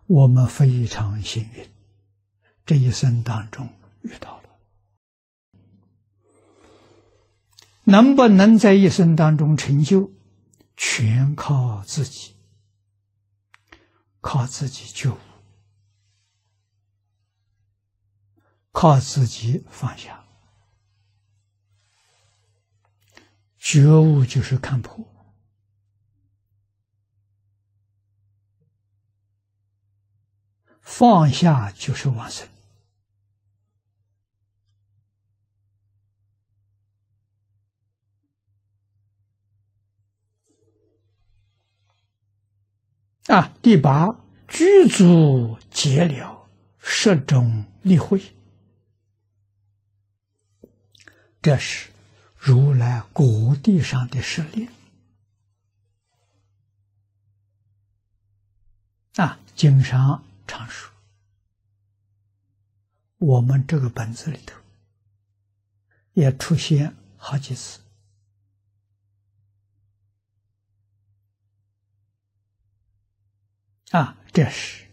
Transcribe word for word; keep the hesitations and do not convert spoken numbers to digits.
我们非常幸运，这一生当中遇到了。能不能在一生当中成就，全靠自己，靠自己觉悟，靠自己放下。觉悟就是看破，放下就是往生。啊，第八，具足解了，摄中立慧。这是如来果地上的舍炼。啊，经上常说，我们这个本子里头也出现好几次。啊，这是